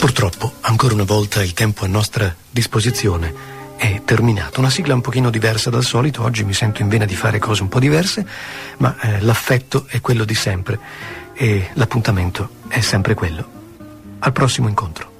Purtroppo, ancora una volta, il tempo a nostra disposizione è terminato. Una sigla un pochino diversa dal solito, oggi mi sento in vena di fare cose un po' diverse, ma l'affetto è quello di sempre e l'appuntamento è sempre quello. Al prossimo incontro.